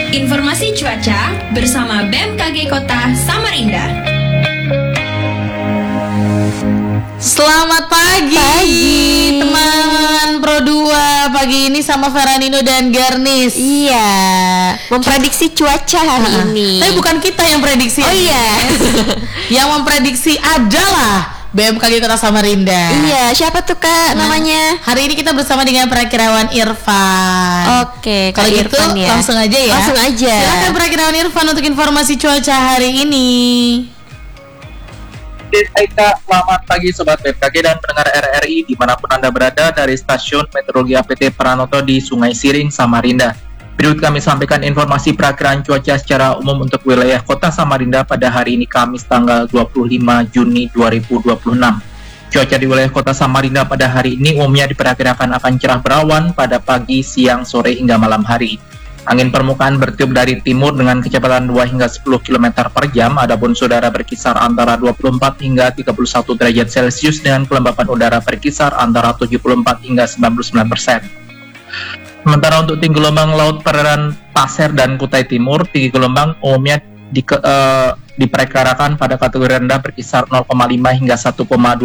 Informasi cuaca bersama BMKG Kota Samarinda. Selamat pagi teman Pro 2. Pagi ini sama Feranino dan Garnis. Iya, memprediksi cuaca hari ini. Tapi bukan kita yang prediksi. Oh iya. Yang memprediksi adalah BMKG Kota Samarinda. Iya, siapa tuh Kak namanya? Hari ini kita bersama dengan perakirawan Irfan. Oke, Kalau gitu Irfan ya. langsung aja ya. Langsung aja. Silakan perakirawan Irfan untuk informasi cuaca hari ini. Aika, selamat pagi Sobat BMKG dan pendengar RRI dimanapun Anda berada dari Stasiun Meteorologi APT Pranoto di Sungai Siring, Samarinda. Berikut kami sampaikan informasi perakiraan cuaca secara umum untuk wilayah Kota Samarinda pada hari ini Kamis tanggal 25 Juni 2026. Cuaca di wilayah Kota Samarinda pada hari ini umumnya diperkirakan akan cerah berawan pada pagi, siang, sore hingga malam hari. Angin permukaan bertiup dari timur dengan kecepatan 2 hingga 10 km per jam, adapun udara berkisar antara 24 hingga 31 derajat Celcius dengan kelembapan udara berkisar antara 74 hingga 99%. Sementara untuk tinggi gelombang laut perairan Pasir dan Kutai Timur, tinggi gelombang umumnya diperkirakan pada kategori rendah berkisar 0,5 hingga 1,2